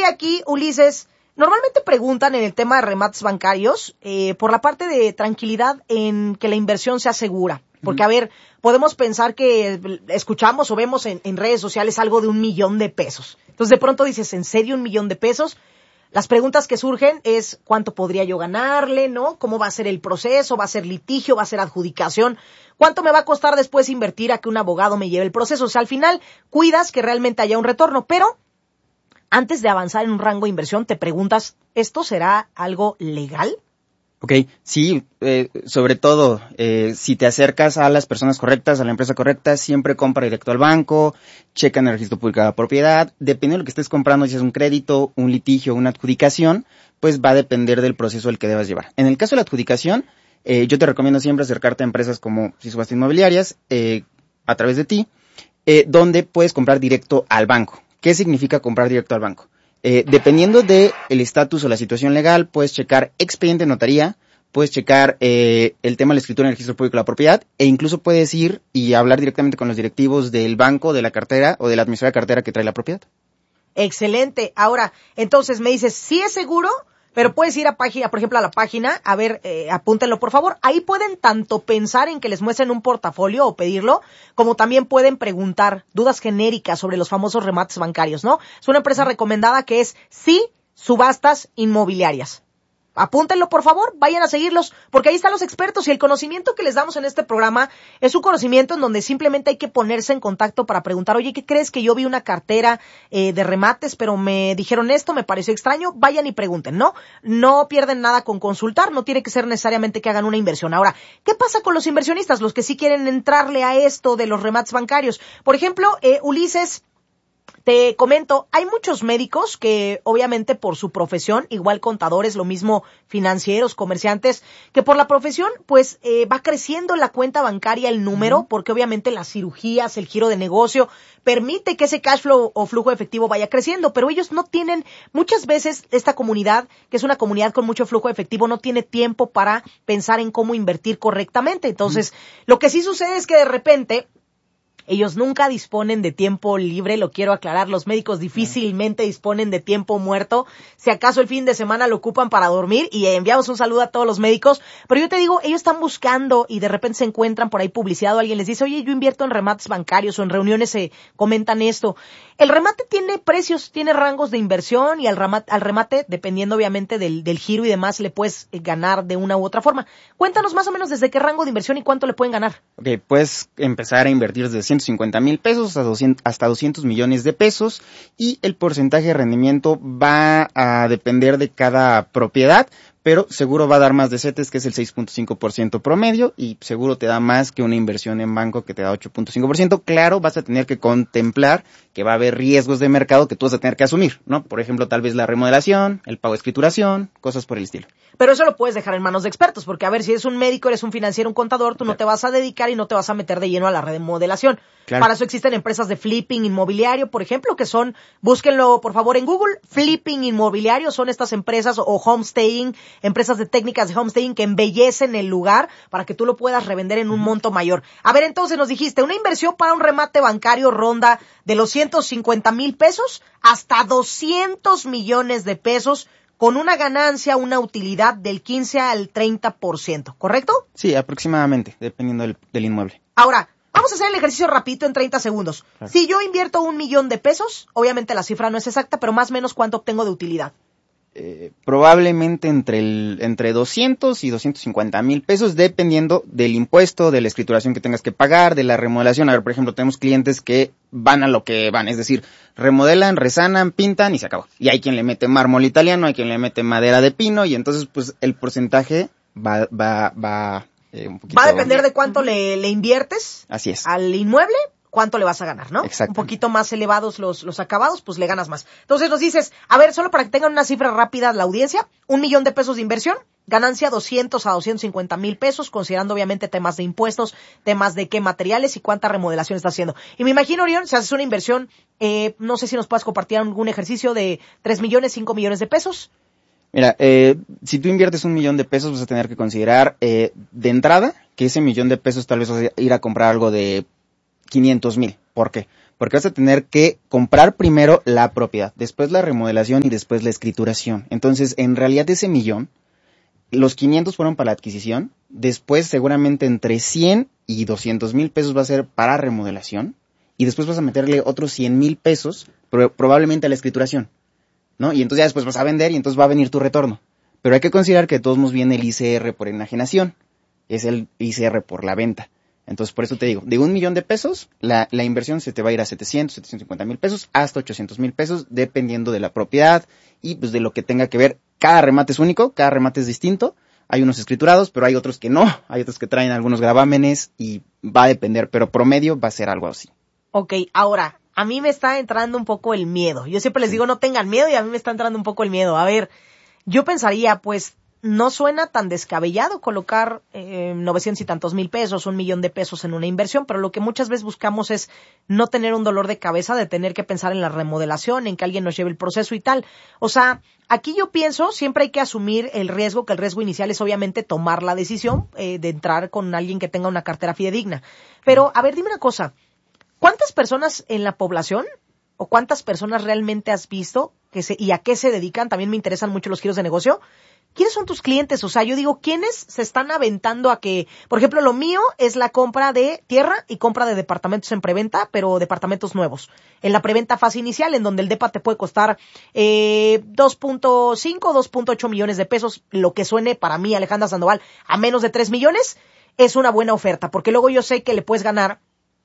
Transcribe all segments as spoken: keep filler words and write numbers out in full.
Oye, aquí, Ulises, normalmente preguntan en el tema de remates bancarios eh, por la parte de tranquilidad en que la inversión sea segura. Porque, a ver, podemos pensar que escuchamos o vemos en, en redes sociales algo de un millón de pesos. Entonces, de pronto dices, ¿en serio un millón de pesos? Las preguntas que surgen es, ¿cuánto podría yo ganarle, no? ¿Cómo va a ser el proceso? ¿Va a ser litigio? ¿Va a ser adjudicación? ¿Cuánto me va a costar después invertir a que un abogado me lleve el proceso? O sea, al final, cuidas que realmente haya un retorno, pero antes de avanzar en un rango de inversión, te preguntas, ¿esto será algo legal? Ok, sí, eh, sobre todo, eh, si te acercas a las personas correctas, a la empresa correcta, siempre compra directo al banco, checa en el registro público de la propiedad, dependiendo de lo que estés comprando, si es un crédito, un litigio, una adjudicación, pues va a depender del proceso el que debas llevar. En el caso de la adjudicación, eh, yo te recomiendo siempre acercarte a empresas como Subastas Inmobiliarias, eh, a través de ti, eh, donde puedes comprar directo al banco. ¿Qué significa comprar directo al banco? Eh, dependiendo de el estatus o la situación legal, puedes checar expediente de notaría, puedes checar eh, el tema de la escritura en el registro público de la propiedad, e incluso puedes ir y hablar directamente con los directivos del banco, de la cartera o de la administradora de cartera que trae la propiedad. Excelente. Ahora, entonces me dices, sí es seguro, pero puedes ir a página, por ejemplo, a la página, a ver, eh, apúntenlo por favor. Ahí pueden tanto pensar en que les muestren un portafolio o pedirlo, como también pueden preguntar dudas genéricas sobre los famosos remates bancarios, ¿no? Es una empresa recomendada que es Sí Subastas Inmobiliarias. Apúntenlo, por favor, vayan a seguirlos, porque ahí están los expertos y el conocimiento que les damos en este programa es un conocimiento en donde simplemente hay que ponerse en contacto para preguntar, oye, ¿qué crees? Que yo vi una cartera eh, de remates, pero me dijeron esto, me pareció extraño, vayan y pregunten, ¿no? No pierden nada con consultar, no tiene que ser necesariamente que hagan una inversión. Ahora, ¿qué pasa con los inversionistas, los que sí quieren entrarle a esto de los remates bancarios? Por ejemplo, eh, Ulises, te comento, hay muchos médicos que obviamente por su profesión, igual contadores, lo mismo financieros, comerciantes, que por la profesión pues eh, va creciendo la cuenta bancaria el número, uh-huh. porque obviamente las cirugías, el giro de negocio permite que ese cash flow o flujo efectivo vaya creciendo, pero ellos no tienen, muchas veces esta comunidad, que es una comunidad con mucho flujo efectivo, no tiene tiempo para pensar en cómo invertir correctamente. Entonces, uh-huh. lo que sí sucede es que de repente ellos nunca disponen de tiempo libre, lo quiero aclarar, los médicos difícilmente disponen de tiempo muerto, si acaso el fin de semana lo ocupan para dormir, y enviamos un saludo a todos los médicos, pero yo te digo, ellos están buscando y de repente se encuentran por ahí publicidad o alguien les dice, oye, yo invierto en remates bancarios o en reuniones se comentan esto. El remate tiene precios, tiene rangos de inversión y al remate, al remate dependiendo obviamente del, del giro y demás, le puedes ganar de una u otra forma. Cuéntanos más o menos desde qué rango de inversión y cuánto le pueden ganar. Ok, puedes empezar a invertir desde ciento cincuenta mil pesos hasta doscientos millones de pesos y el porcentaje de rendimiento va a depender de cada propiedad, pero seguro va a dar más de CETES, que es el seis punto cinco por ciento promedio, y seguro te da más que una inversión en banco que te da ocho punto cinco por ciento. Claro, vas a tener que contemplar que va a haber riesgos de mercado que tú vas a tener que asumir, ¿no? Por ejemplo, tal vez la remodelación, el pago de escrituración, cosas por el estilo. Pero eso lo puedes dejar en manos de expertos, porque a ver, si eres un médico, eres un financiero, un contador, tú claro. no te vas a dedicar y no te vas a meter de lleno a la remodelación. Claro. Para eso existen empresas de flipping inmobiliario, por ejemplo, que son, búsquenlo por favor en Google, flipping inmobiliario, son estas empresas, o homestaying, empresas de técnicas de homestaying que embellecen el lugar para que tú lo puedas revender en un monto mayor. A ver, entonces nos dijiste, una inversión para un remate bancario ronda de los ciento cincuenta mil pesos hasta doscientos millones de pesos, con una ganancia, una utilidad del quince al treinta por ciento, ¿correcto? Sí, aproximadamente, dependiendo del, del inmueble. Ahora, vamos a hacer el ejercicio rapidito en treinta segundos. Claro. Si yo invierto un millón de pesos, obviamente la cifra no es exacta, pero más o menos ¿cuánto obtengo de utilidad? Eh, probablemente entre el entre doscientos y doscientos cincuenta mil pesos, dependiendo del impuesto, de la escrituración que tengas que pagar, de la remodelación. A ver, por ejemplo, tenemos clientes que van a lo que van, es decir, remodelan, resanan, pintan y se acabó. Y hay quien le mete mármol italiano, hay quien le mete madera de pino, y entonces pues el porcentaje va va va eh, un poquito. Va a depender de cuánto le, le inviertes. Así es. Al inmueble. ¿Cuánto le vas a ganar, no? Exacto. Un poquito más elevados los, los acabados, pues le ganas más. Entonces nos dices, a ver, solo para que tengan una cifra rápida la audiencia, un millón de pesos de inversión, ganancia doscientos a doscientos cincuenta mil pesos, considerando obviamente temas de impuestos, temas de qué materiales y cuánta remodelación está haciendo. Y me imagino, Orión, si haces una inversión, eh, no sé si nos puedes compartir algún ejercicio de tres millones, cinco millones de pesos. Mira, eh, si tú inviertes un millón de pesos, vas a tener que considerar eh, de entrada que ese millón de pesos tal vez vas a ir a comprar algo de quinientos mil. ¿Por qué? Porque vas a tener que comprar primero la propiedad, después la remodelación y después la escrituración. Entonces, en realidad ese millón, los quinientos fueron para la adquisición, después seguramente entre cien y doscientos mil pesos va a ser para remodelación, y después vas a meterle otros cien mil pesos, pro- probablemente a la escrituración, ¿no? Y entonces ya después vas a vender y entonces va a venir tu retorno. Pero hay que considerar que de todos modos viene el I C R por enajenación, es el I C R por la venta. Entonces, por eso te digo, de un millón de pesos, la, la inversión se te va a ir a setecientos, setecientos cincuenta mil pesos, hasta ochocientos mil pesos, dependiendo de la propiedad y pues de lo que tenga que ver. Cada remate es único, cada remate es distinto. Hay unos escriturados, pero hay otros que no. Hay otros que traen algunos gravámenes y va a depender, pero promedio va a ser algo así. Ok, ahora, a mí me está entrando un poco el miedo. Yo siempre les digo no tengan miedo y a mí me está entrando un poco el miedo. A ver, yo pensaría, pues, no suena tan descabellado colocar eh, novecientos y tantos mil pesos, un millón de pesos en una inversión, pero lo que muchas veces buscamos es no tener un dolor de cabeza de tener que pensar en la remodelación, en que alguien nos lleve el proceso y tal. O sea, aquí yo pienso, siempre hay que asumir el riesgo, que el riesgo inicial es obviamente tomar la decisión eh, de entrar con alguien que tenga una cartera fidedigna. Pero, a ver, dime una cosa, ¿cuántas personas en la población o cuántas personas realmente has visto que se, y a qué se dedican? También me interesan mucho los giros de negocio. ¿Quiénes son tus clientes? O sea, yo digo, ¿quiénes se están aventando a que, por ejemplo, lo mío es la compra de tierra y compra de departamentos en preventa, pero departamentos nuevos? En la preventa fase inicial, en donde el depa te puede costar eh, dos punto cinco, dos punto ocho millones de pesos, lo que suene para mí, Alejandra Sandoval, a menos de tres millones, es una buena oferta, porque luego yo sé que le puedes ganar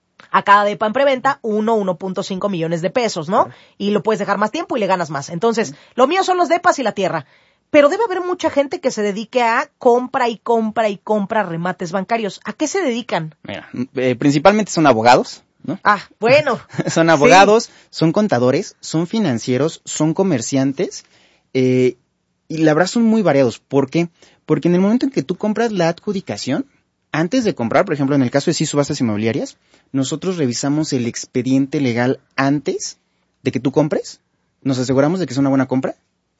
a cada depa en preventa uno, uno punto cinco millones de pesos, ¿no? Y lo puedes dejar más tiempo y le ganas más. Entonces, lo mío son los depas y la tierra. Pero debe haber mucha gente que se dedique a compra y compra y compra remates bancarios. ¿A qué se dedican? Mira, eh, principalmente son abogados, ¿no? Ah, bueno. Son abogados, sí. Son contadores, son financieros, son comerciantes, eh, y la verdad son muy variados. ¿Por qué? Porque en el momento en que tú compras la adjudicación, antes de comprar, por ejemplo, en el caso de sí subastas inmobiliarias, nosotros revisamos el expediente legal antes de que tú compres, nos aseguramos de que es una buena compra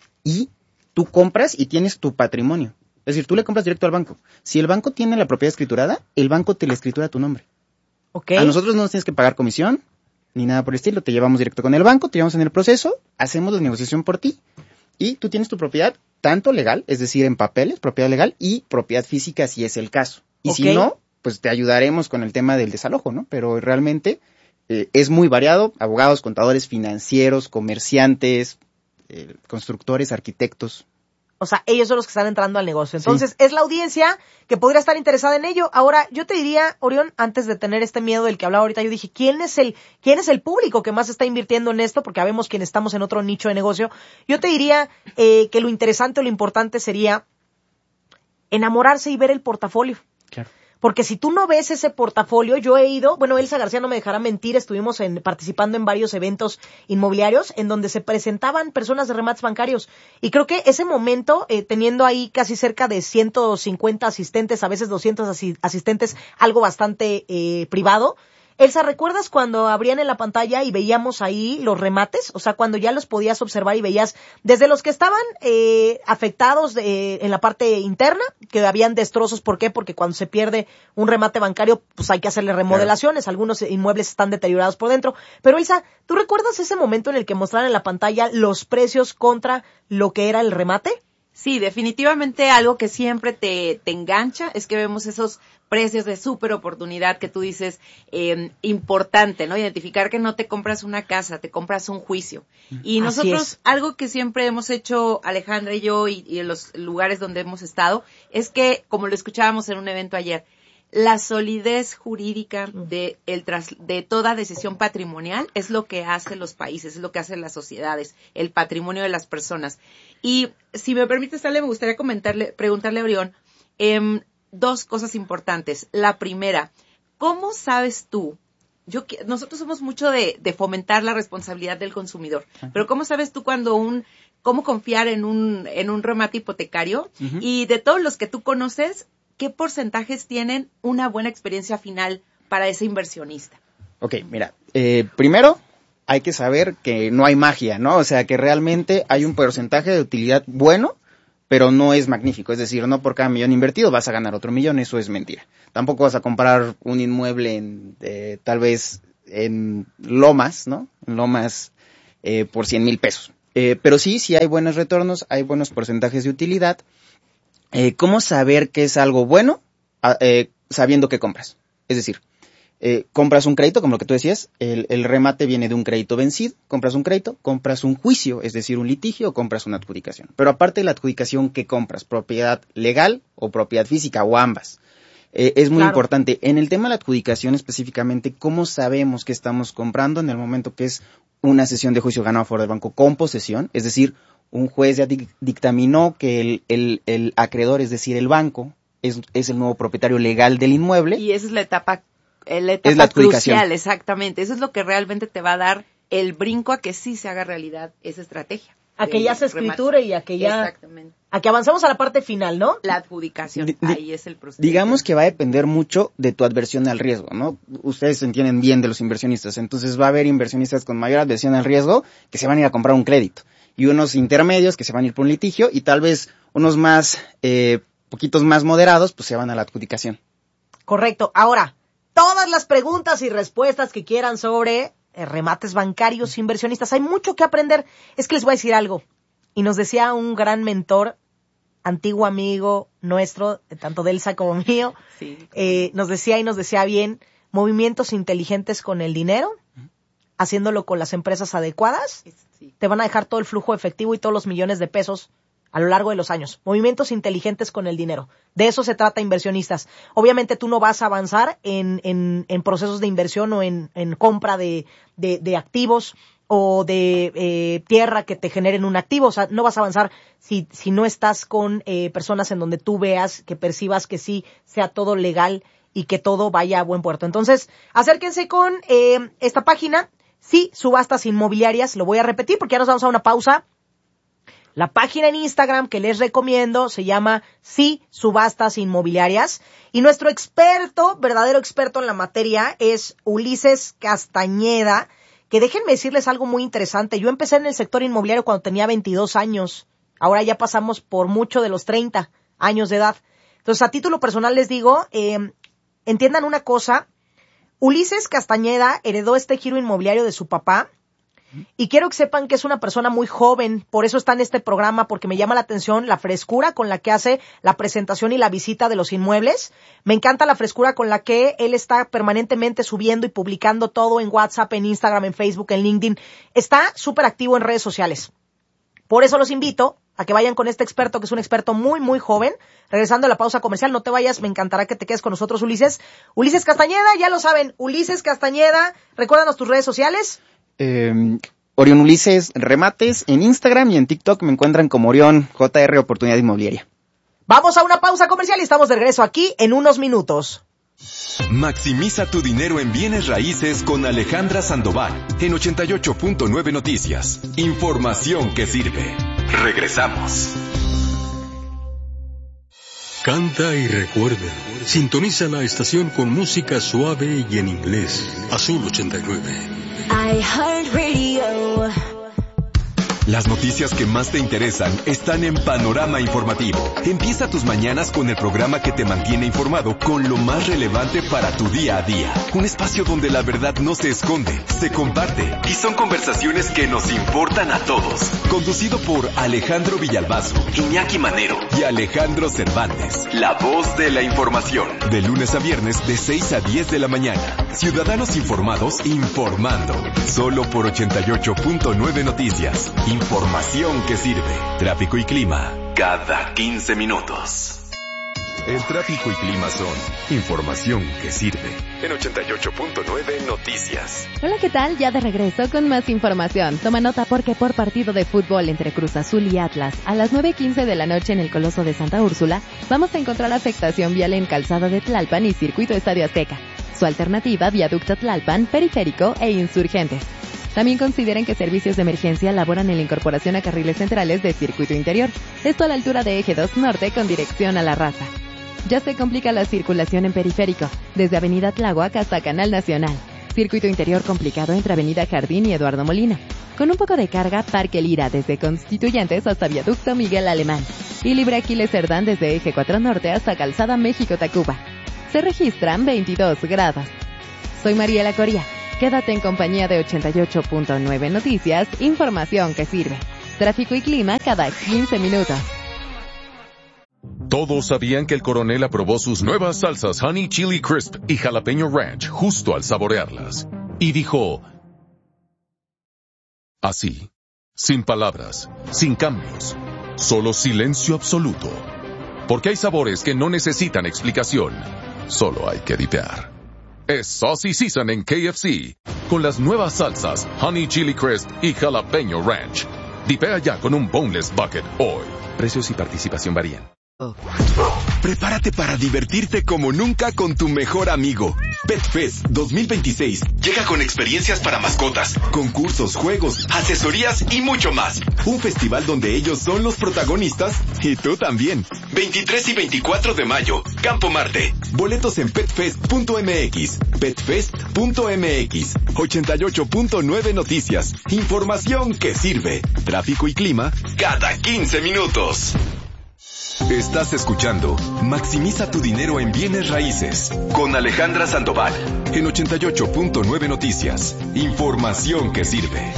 y tú compras y tienes tu patrimonio. Es decir, tú le compras directo al banco. Si el banco tiene la propiedad escriturada, el banco te la escritura a tu nombre. Okay. A nosotros no nos tienes que pagar comisión, ni nada por el estilo. Te llevamos directo con el banco, te llevamos en el proceso, hacemos la negociación por ti, y tú tienes tu propiedad tanto legal, es decir, en papeles, propiedad legal, y propiedad física si es el caso. Y okay. si no, pues te ayudaremos con el tema del desalojo, ¿no? Pero realmente eh, es muy variado. Abogados, contadores, financieros, comerciantes, eh, constructores, arquitectos. O sea, ellos son los que están entrando al negocio. Entonces, sí. Es la audiencia que podría estar interesada en ello. Ahora, yo te diría, Orión, antes de tener este miedo del que hablaba ahorita, yo dije, ¿quién es el, quién es el público que más está invirtiendo en esto? Porque sabemos quienes estamos en otro nicho de negocio. Yo te diría eh, que lo interesante o lo importante sería enamorarse y ver el portafolio. Claro. Porque si tú no ves ese portafolio, yo he ido, bueno, Elsa García no me dejará mentir, estuvimos en, participando en varios eventos inmobiliarios en donde se presentaban personas de remates bancarios. Y creo que ese momento, eh, teniendo ahí casi cerca de ciento cincuenta asistentes, a veces doscientos asi- asistentes, algo bastante eh, privado. Elsa, ¿recuerdas cuando abrían en la pantalla y veíamos ahí los remates? O sea, cuando ya los podías observar y veías desde los que estaban eh, afectados de, en la parte interna, que habían destrozos. ¿Por qué? Porque cuando se pierde un remate bancario, pues hay que hacerle remodelaciones. Claro. Algunos inmuebles están deteriorados por dentro. Pero Elsa, ¿tú recuerdas ese momento en el que mostraron en la pantalla los precios contra lo que era el remate? Sí, definitivamente algo que siempre te, te engancha es que vemos esos precios de súper oportunidad que tú dices, eh, importante, ¿no? Identificar que no te compras una casa, te compras un juicio. Y nosotros, algo que siempre hemos hecho, Alejandra y yo, y, y en los lugares donde hemos estado, es que, como lo escuchábamos en un evento ayer, la solidez jurídica de, el tras, de toda decisión patrimonial es lo que hace los países, es lo que hacen las sociedades, el patrimonio de las personas. Y si me permites, Ale, me gustaría comentarle, preguntarle a Orión, eh, dos cosas importantes. La primera, ¿cómo sabes tú? Yo, nosotros somos mucho de, de fomentar la responsabilidad del consumidor, uh-huh. pero ¿cómo sabes tú cuando un, cómo confiar en un, en un remate hipotecario? Uh-huh. Y de todos los que tú conoces, ¿qué porcentajes tienen una buena experiencia final para ese inversionista? Ok, mira, eh, primero hay que saber que no hay magia, ¿no? O sea, que realmente hay un porcentaje de utilidad bueno, pero no es magnífico. Es decir, no por cada millón invertido vas a ganar otro millón, eso es mentira. Tampoco vas a comprar un inmueble en, eh, tal vez en lomas, ¿no? En lomas eh, por cien mil pesos. Eh, pero sí, sí hay buenos retornos, hay buenos porcentajes de utilidad. Eh, ¿Cómo saber que es algo bueno eh, sabiendo que compras? Es decir, eh, compras un crédito, como lo que tú decías, el, el remate viene de un crédito vencido, compras un crédito, compras un juicio, es decir, un litigio, o compras una adjudicación. Pero aparte de la adjudicación, ¿qué compras? ¿Propiedad legal o propiedad física o ambas? Eh, es muy claro. importante. En el tema de la adjudicación específicamente, ¿cómo sabemos que estamos comprando en el momento que es una sesión de juicio ganado a favor del banco con posesión? Es decir, un juez ya dictaminó que el, el, el acreedor, es decir, el banco, es, es el nuevo propietario legal del inmueble. Y esa es la etapa, la etapa es la crucial, exactamente. Eso es lo que realmente te va a dar el brinco a que sí se haga realidad esa estrategia. A que ya se escriture y a que ya... Exactamente. A que avanzamos a la parte final, ¿no? La adjudicación, d- ahí es el proceso. Digamos que va a depender mucho de tu adversión al riesgo, ¿no? Ustedes entienden bien de los inversionistas, entonces va a haber inversionistas con mayor adversión al riesgo que se van a ir a comprar un crédito, y unos intermedios que se van a ir por un litigio, y tal vez unos más, eh, poquitos más moderados, pues se van a la adjudicación. Correcto. Ahora, todas las preguntas y respuestas que quieran sobre eh, remates bancarios, inversionistas, hay mucho que aprender. Es que les voy a decir algo. Y nos decía un gran mentor, antiguo amigo nuestro, tanto de Elsa como mío, sí. eh, nos decía y nos decía bien, movimientos inteligentes con el dinero, haciéndolo con las empresas adecuadas, sí. te van a dejar todo el flujo efectivo y todos los millones de pesos a lo largo de los años. Movimientos inteligentes con el dinero. De eso se trata, inversionistas. Obviamente tú no vas a avanzar en, en, en procesos de inversión o en, en compra de, de, de activos o de eh, tierra que te generen un activo. O sea, no vas a avanzar si, si no estás con eh, personas en donde tú veas, que percibas que sí sea todo legal y que todo vaya a buen puerto. Entonces, acérquense con eh, esta página. Sí, subastas inmobiliarias. Lo voy a repetir porque ya nos vamos a una pausa. La página en Instagram que les recomiendo se llama Sí, Subastas Inmobiliarias. Y nuestro experto, verdadero experto en la materia, es Ulises Castañeda, que déjenme decirles algo muy interesante. Yo empecé en el sector inmobiliario cuando tenía veintidós años. Ahora ya pasamos por mucho de los treinta años de edad. Entonces, a título personal les digo, eh, entiendan una cosa. Ulises Castañeda heredó este giro inmobiliario de su papá. Y quiero que sepan que es una persona muy joven, por eso está en este programa, porque me llama la atención la frescura con la que hace la presentación y la visita de los inmuebles. Me encanta la frescura con la que él está permanentemente subiendo y publicando todo en WhatsApp, en Instagram, en Facebook, en LinkedIn. Está súper activo en redes sociales. Por eso los invito a que vayan con este experto, que es un experto muy, muy joven. Regresando a la pausa comercial, no te vayas, me encantará que te quedes con nosotros, Ulises. Ulises Castañeda, ya lo saben, Ulises Castañeda, recuérdanos tus redes sociales. Eh, Orión Ulises Remates en Instagram y en TikTok me encuentran como Orión J R Oportunidad Inmobiliaria. Vamos a una pausa comercial y estamos de regreso aquí en unos minutos. Maximiza tu dinero en bienes raíces con Alejandra Sandoval en ochenta y ocho punto nueve Noticias. Información que sirve. Regresamos. Canta y recuerda. Sintoniza la estación con música suave y en inglés. Azul ochenta y nueve. iHeartRadio. Las noticias que más te interesan están en Panorama Informativo. Empieza tus mañanas con el programa que te mantiene informado con lo más relevante para tu día a día. Un espacio donde la verdad no se esconde, se comparte y son conversaciones que nos importan a todos. Conducido por Alejandro Villalbazo, Iñaki Manero y Alejandro Cervantes. La voz de la información. De lunes a viernes de seis a diez de la mañana. Ciudadanos informados informando. Solo por ochenta y ocho punto nueve Noticias. Información que sirve. Tráfico y clima cada quince minutos. El tráfico y clima son información que sirve. En ochenta y ocho punto nueve Noticias. Hola, ¿qué tal? Ya de regreso con más información. Toma nota porque por partido de fútbol entre Cruz Azul y Atlas, a las nueve quince de la noche en el Coloso de Santa Úrsula, vamos a encontrar afectación vial en Calzada de Tlalpan y Circuito Estadio Azteca. Su alternativa, Viaducto Tlalpan, Periférico e Insurgentes. También consideren que servicios de emergencia laboran en la incorporación a carriles centrales de Circuito Interior, esto a la altura de Eje dos Norte con dirección a La Raza. Ya se complica la circulación en Periférico, desde Avenida Tláhuac hasta Canal Nacional. Circuito Interior complicado entre Avenida Jardín y Eduardo Molina. Con un poco de carga, Parque Lira desde Constituyentes hasta Viaducto Miguel Alemán. Y Libre Aquiles Cerdán desde Eje cuatro Norte hasta Calzada México-Tacuba. Se registran veintidós grados. Soy Mariela Coria. Quédate en compañía de ochenta y ocho punto nueve Noticias, información que sirve. Tráfico y clima cada quince minutos. Todos sabían que el coronel aprobó sus nuevas salsas Honey Chili Crisp y Jalapeño Ranch justo al saborearlas. Y dijo... así, sin palabras, sin cambios, solo silencio absoluto. Porque hay sabores que no necesitan explicación, solo hay que dipear. Es Saucy Season en K F C, con las nuevas salsas Honey Chili Crisp y Jalapeño Ranch. Dipea ya con un Boneless Bucket hoy. Precios y participación varían. Oh. Prepárate para divertirte como nunca con tu mejor amigo. Pet Fest dos mil veintiséis llega con experiencias para mascotas, concursos, juegos, asesorías y mucho más. Un festival donde ellos son los protagonistas y tú también. veintitrés y veinticuatro de mayo, Campo Marte. Boletos en petfest punto m x. petfest punto m x. ochenta y ocho punto nueve Noticias. Información que sirve. Tráfico y clima cada quince minutos. Estás escuchando Maximiza tu dinero en bienes raíces con Alejandra Sandoval en ochenta y ocho punto nueve Noticias. Información que sirve.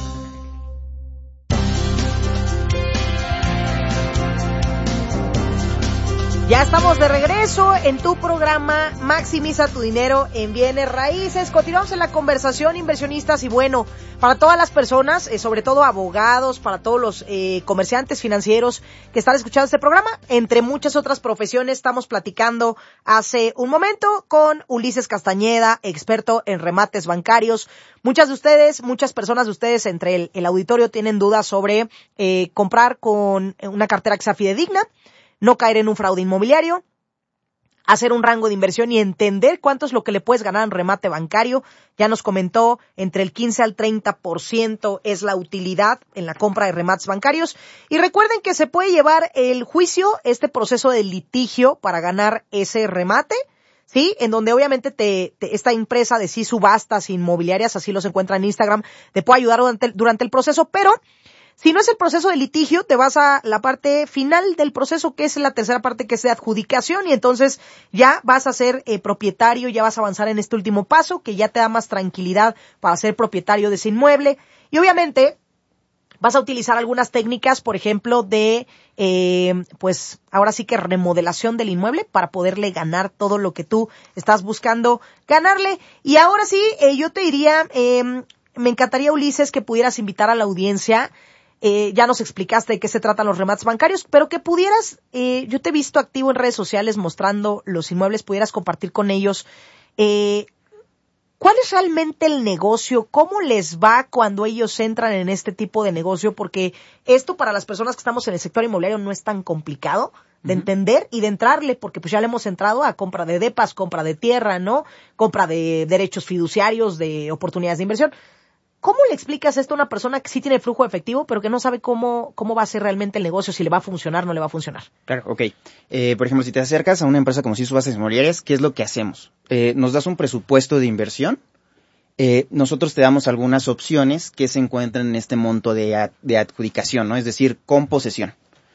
Ya estamos de regreso en tu programa Maximiza tu dinero en bienes raíces. Continuamos en la conversación, inversionistas, y bueno, para todas las personas, eh, sobre todo abogados, para todos los eh, comerciantes financieros que están escuchando este programa, entre muchas otras profesiones, estamos platicando hace un momento con Ulises Castañeda, experto en remates bancarios. Muchas de ustedes, muchas personas de ustedes entre el, el auditorio tienen dudas sobre eh, comprar con una cartera que sea fidedigna, no caer en un fraude inmobiliario, hacer un rango de inversión y entender cuánto es lo que le puedes ganar en remate bancario. Ya nos comentó, entre el quince al treinta por ciento es la utilidad en la compra de remates bancarios. Y recuerden que se puede llevar el juicio, este proceso de litigio para ganar ese remate, ¿sí? En donde obviamente te, te esta empresa de sí subastas inmobiliarias, así los encuentra en Instagram, te puede ayudar durante el, durante el proceso, pero si no es el proceso de litigio, te vas a la parte final del proceso, que es la tercera parte, que es de adjudicación, y entonces ya vas a ser eh, propietario, ya vas a avanzar en este último paso, que ya te da más tranquilidad para ser propietario de ese inmueble. Y obviamente vas a utilizar algunas técnicas, por ejemplo, de, eh, pues, ahora sí que remodelación del inmueble para poderle ganar todo lo que tú estás buscando ganarle. Y ahora sí, eh, yo te diría, eh, me encantaría, Ulises, que pudieras invitar a la audiencia. Eh, ya nos explicaste de qué se tratan los remates bancarios, pero que pudieras, eh, yo te he visto activo en redes sociales mostrando los inmuebles, pudieras compartir con ellos, eh, ¿cuál es realmente el negocio? ¿Cómo les va cuando ellos entran en este tipo de negocio? Porque esto para las personas que estamos en el sector inmobiliario no es tan complicado de uh-huh. entender y de entrarle, porque pues ya le hemos entrado a compra de depas, compra de tierra, ¿no? Compra de derechos fiduciarios, de oportunidades de inversión. ¿Cómo le explicas esto a una persona que sí tiene flujo efectivo, pero que no sabe cómo cómo va a ser realmente el negocio, si le va a funcionar o no le va a funcionar? Claro, ok. Eh, por ejemplo, si te acercas a una empresa como si subastas inmobiliarias, ¿qué es lo que hacemos? Eh, nos das un presupuesto de inversión, eh, nosotros te damos algunas opciones que se encuentran en este monto de, ad, de adjudicación, ¿no? Es decir, con posesión.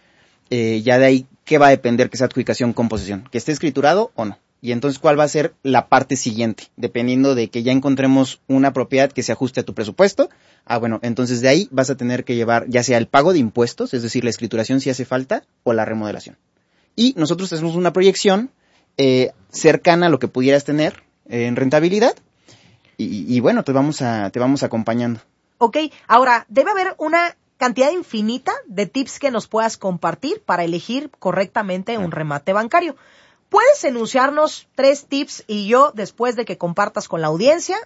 Eh, ya de ahí, ¿qué va a depender que sea adjudicación con posesión? ¿Que esté escriturado o no? Y entonces, ¿cuál va a ser la parte siguiente? Dependiendo de que ya encontremos una propiedad que se ajuste a tu presupuesto. Ah, bueno, entonces de ahí vas a tener que llevar ya sea el pago de impuestos, es decir, la escrituración si hace falta, o la remodelación. Y nosotros hacemos una proyección eh, cercana a lo que pudieras tener eh, en rentabilidad. Y, y bueno, te vamos a, te vamos acompañando. Ok, ahora, debe haber una cantidad infinita de tips que nos puedas compartir para elegir correctamente un remate bancario. ¿Puedes enunciarnos tres tips? Y yo, después de que compartas con la audiencia,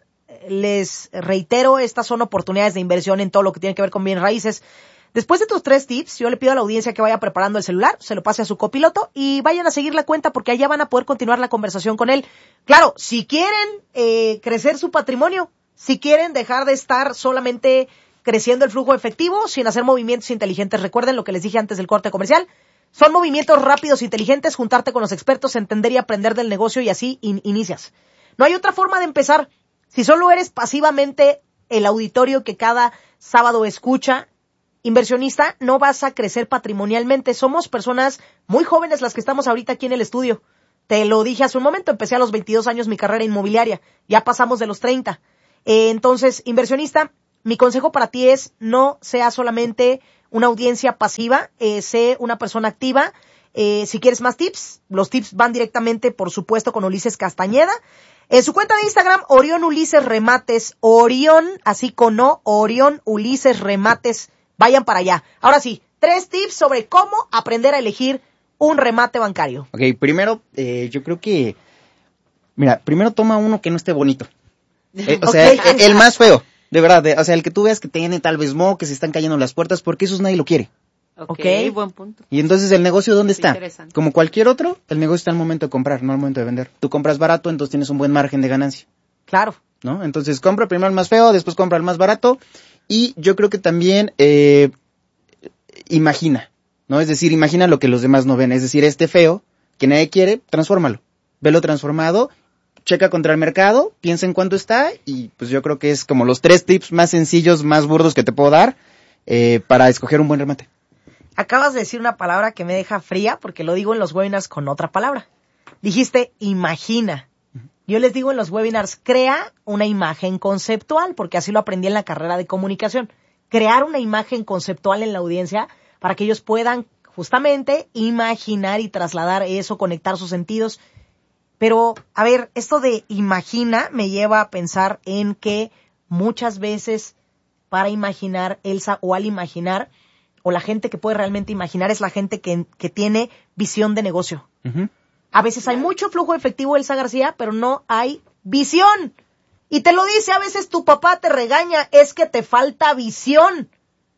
les reitero, estas son oportunidades de inversión en todo lo que tiene que ver con bienes raíces. Después de tus tres tips, yo le pido a la audiencia que vaya preparando el celular, se lo pase a su copiloto y vayan a seguir la cuenta, porque allá van a poder continuar la conversación con él. Claro, si quieren eh, crecer su patrimonio, si quieren dejar de estar solamente creciendo el flujo efectivo sin hacer movimientos inteligentes. Recuerden lo que les dije antes del corte comercial. Son movimientos rápidos, inteligentes, juntarte con los expertos, entender y aprender del negocio, y así in- inicias. No hay otra forma de empezar. Si solo eres pasivamente el auditorio que cada sábado escucha, inversionista, no vas a crecer patrimonialmente. Somos personas muy jóvenes las que estamos ahorita aquí en el estudio. Te lo dije hace un momento, empecé a los veintidós años mi carrera inmobiliaria. Ya pasamos de los treinta. Eh, entonces, inversionista, mi consejo para ti es no sea solamente una audiencia pasiva, eh, sé una persona activa. Eh, si quieres más tips, los tips van directamente, por supuesto, con Ulises Castañeda. En su cuenta de Instagram, Orión Ulises Remates, Orión, así con O, Orión Ulises Remates, vayan para allá. Ahora sí, tres tips sobre cómo aprender a elegir un remate bancario. Ok, primero, eh, yo creo que, mira, primero toma uno que no esté bonito. Eh, o sea, Okay. el, el más feo, de verdad, de, o sea, el que tú veas que tiene tal vez moho, que se están cayendo las puertas, porque esos nadie lo quiere. Ok, Ok. buen punto. Y entonces, ¿el negocio dónde está? Interesante. Como cualquier otro, el negocio está al momento de comprar, no al momento de vender. Tú compras barato, entonces tienes un buen margen de ganancia, Claro. ¿no? Entonces, compra primero el más feo, después compra el más barato, y yo creo que también, eh, imagina, ¿no? Es decir, imagina lo que los demás no ven. Es decir, este feo, que nadie quiere, transfórmalo. Velo transformado, checa contra el mercado, piensa en cuánto está, y pues yo creo que es como los tres tips más sencillos, más burdos que te puedo dar, eh, para escoger un buen remate. Acabas de decir una palabra que me deja fría porque lo digo en los webinars con otra palabra. Dijiste imagina. Yo les digo en los webinars, crea una imagen conceptual, porque así lo aprendí en la carrera de comunicación. Crear una imagen conceptual en la audiencia para que ellos puedan justamente imaginar y trasladar eso, conectar sus sentidos. Pero, a ver, esto de imagina me lleva a pensar en que muchas veces para imaginar, Elsa, o al imaginar, o la gente que puede realmente imaginar es la gente que, que tiene visión de negocio. Uh-huh. A veces hay mucho flujo efectivo, Elsa García, pero no hay visión. Y te lo dice, a veces tu papá te regaña, es que te falta visión.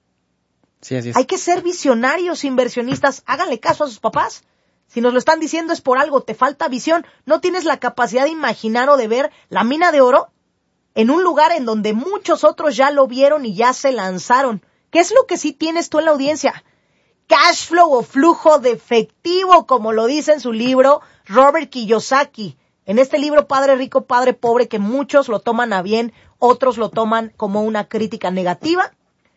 Sí, así es. Hay que ser visionarios, inversionistas. Háganle caso a sus papás. Si nos lo están diciendo es por algo, te falta visión. No tienes la capacidad de imaginar o de ver la mina de oro en un lugar en donde muchos otros ya lo vieron y ya se lanzaron. ¿Qué es lo que sí tienes tú en la audiencia? Cash flow o flujo de efectivo, como lo dice en su libro Robert Kiyosaki. En este libro, Padre Rico, Padre Pobre, que muchos lo toman a bien, otros lo toman como una crítica negativa.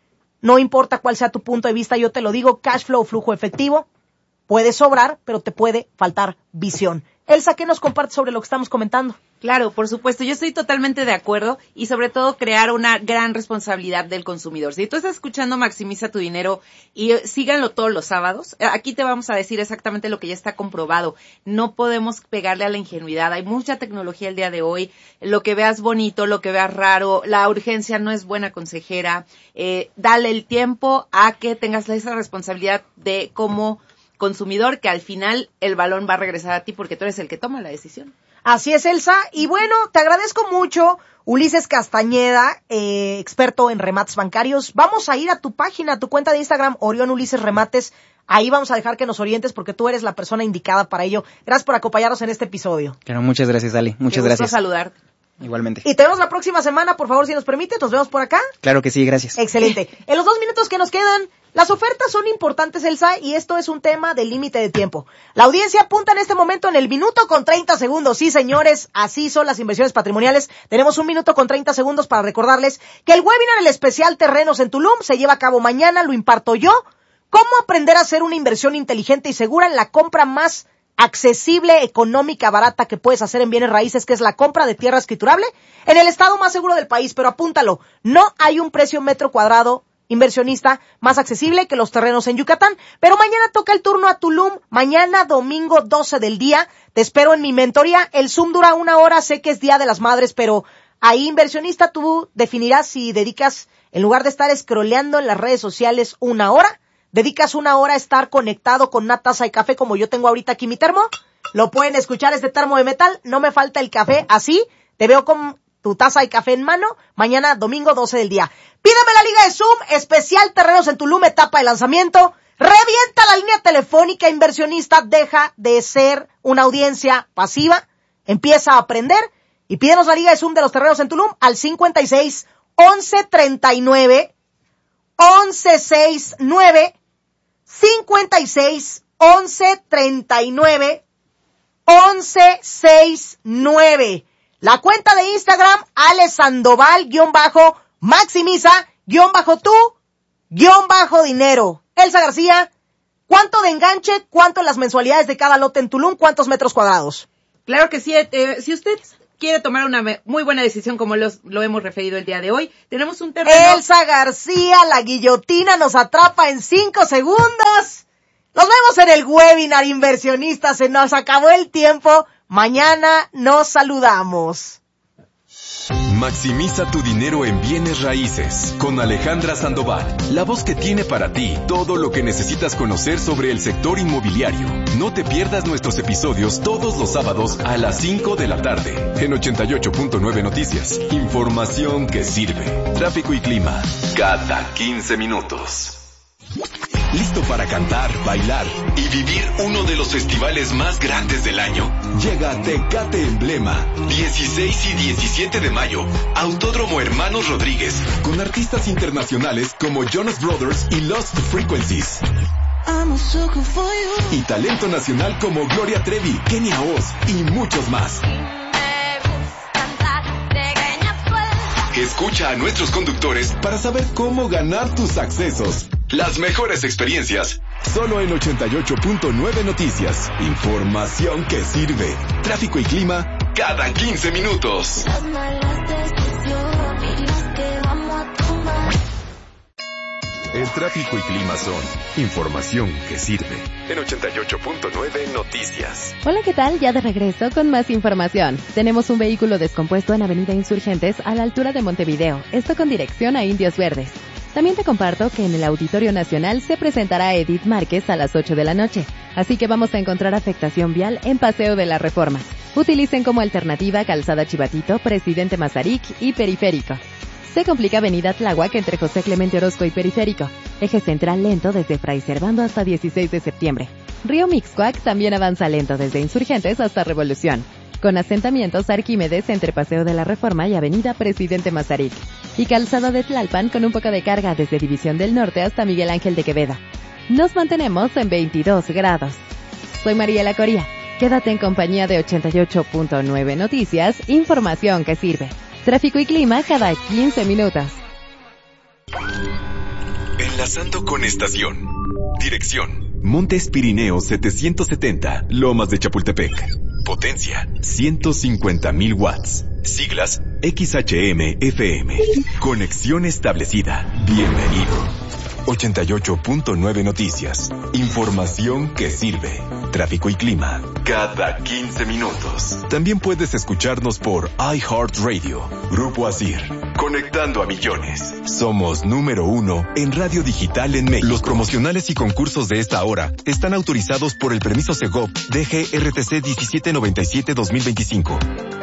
No importa cuál sea tu punto de vista, yo te lo digo, cash flow o flujo efectivo. Puede sobrar, pero te puede faltar visión. Elsa, ¿qué nos compartes sobre lo que estamos comentando? Claro, por supuesto, yo estoy totalmente de acuerdo y sobre todo crear una gran responsabilidad del consumidor. Si tú estás escuchando Maximiza tu Dinero y eh, síganlo todos los sábados, eh, aquí te vamos a decir exactamente lo que ya está comprobado. No podemos pegarle a la ingenuidad, hay mucha tecnología el día de hoy, lo que veas bonito, lo que veas raro, la urgencia no es buena consejera, eh, dale el tiempo a que tengas esa responsabilidad de cómo consumidor, que al final el balón va a regresar a ti porque tú eres el que toma la decisión. Así es, Elsa. Y bueno, te agradezco mucho, Ulises Castañeda, eh, experto en remates bancarios. Vamos a ir a tu página, a tu cuenta de Instagram, Orión Ulises Remates. Ahí vamos a dejar que nos orientes porque tú eres la persona indicada para ello. Gracias por acompañarnos en este episodio. Claro, muchas gracias, Ali. Muchas Qué gusto gracias. saludarte. Igualmente. Y te vemos la próxima semana, por favor, si nos permites. Nos vemos por acá. Claro que sí, gracias. Excelente. En los dos minutos que nos quedan, las ofertas son importantes, Elsa, y esto es un tema de límite de tiempo. La audiencia apunta en este momento en el minuto con treinta segundos. Sí, señores, así son las inversiones patrimoniales. Tenemos un minuto con treinta segundos para recordarles que el webinar, el especial Terrenos en Tulum, se lleva a cabo mañana, lo imparto yo. ¿Cómo aprender a hacer una inversión inteligente y segura en la compra más accesible, económica, barata que puedes hacer en bienes raíces, que es la compra de tierra escriturable en el estado más seguro del país? Pero apúntalo, no hay un precio metro cuadrado inversionista más accesible que los terrenos en Yucatán. Pero mañana toca el turno a Tulum, mañana domingo doce del día. Te espero en mi mentoría. El Zoom dura una hora, sé que es Día de las Madres, pero ahí, inversionista, tú definirás si dedicas, en lugar de estar scrolleando en las redes sociales una hora, dedicas una hora a estar conectado con una taza de café como yo tengo ahorita aquí mi termo. Lo pueden escuchar, este termo de metal, no me falta el café, así, te veo con tu taza de café en mano, mañana domingo doce del día. Pídeme la liga de Zoom, especial Terrenos en Tulum, etapa de lanzamiento. Revienta la línea telefónica, inversionista, deja de ser una audiencia pasiva, empieza a aprender y pídenos la liga de Zoom de los Terrenos en Tulum al cincuenta y seis, once treinta y nueve, once sesenta y nueve, cincuenta y seis, once treinta y nueve, once sesenta y nueve. La cuenta de Instagram, Ale Sandoval, guión bajo, maximiza, guión bajo tú, guión bajo dinero. Elsa García, ¿cuánto de enganche? ¿Cuánto en las mensualidades de cada lote en Tulum? ¿Cuántos metros cuadrados? Claro que sí. Eh, si usted quiere tomar una muy buena decisión como los, lo hemos referido el día de hoy. Tenemos un terreno... Elsa García, la guillotina nos atrapa en cinco segundos. Nos vemos en el webinar, inversionistas. Se nos acabó el tiempo. Mañana nos saludamos. Maximiza tu dinero en bienes raíces con Alejandra Sandoval, la voz que tiene para ti todo lo que necesitas conocer sobre el sector inmobiliario. No te pierdas nuestros episodios todos los sábados a las cinco de la tarde en ochenta y ocho punto nueve Noticias. Información que sirve. Tráfico y clima cada quince minutos. ¿Listo para cantar, bailar y vivir uno de los festivales más grandes del año? Llega Tecate Emblema, dieciséis y diecisiete de mayo, Autódromo Hermanos Rodríguez, con artistas internacionales como Jonas Brothers y Lost Frequencies. Y talento nacional como Gloria Trevi, Kenia Oz y muchos más. Escucha a nuestros conductores para saber cómo ganar tus accesos. Las mejores experiencias, solo en ochenta y ocho punto nueve Noticias. Información que sirve. Tráfico y clima cada quince minutos. El tráfico y clima son información que sirve. En ochenta y ocho punto nueve Noticias. Hola, ¿qué tal? Ya de regreso con más información. Tenemos un vehículo descompuesto en Avenida Insurgentes a la altura de Montevideo, esto con dirección a Indios Verdes. También te comparto que en el Auditorio Nacional se presentará Edith Márquez a las ocho de la noche, así que vamos a encontrar afectación vial en Paseo de la Reforma. Utilicen como alternativa Calzada Chivatito, Presidente Mazarik y Periférico. Se complica Avenida Tláhuac entre José Clemente Orozco y Periférico. Eje central lento desde Fray Servando hasta dieciséis de septiembre. Río Mixcoac también avanza lento desde Insurgentes hasta Revolución, con asentamientos Arquímedes entre Paseo de la Reforma y Avenida Presidente Mazarik. Y Calzada de Tlalpan con un poco de carga desde División del Norte hasta Miguel Ángel de Quevedo. Nos mantenemos en veintidós grados. Soy Mariela Coria. Quédate en compañía de ochenta y ocho punto nueve Noticias, información que sirve. Tráfico y clima cada quince minutos. Enlazando con estación. Dirección: Montes Pirineos setecientos setenta, Lomas de Chapultepec. Potencia: ciento cincuenta mil watts. Siglas: X H M F M. Conexión establecida. Bienvenido. ochenta y ocho punto nueve Noticias. Información que sirve. Tráfico y clima cada quince minutos. También puedes escucharnos por iHeartRadio. Grupo Asir. Conectando a millones. Somos número uno en radio digital en México. Los promocionales y concursos de esta hora están autorizados por el permiso Segov D G R T C diecisiete noventa y siete dos mil veinticinco.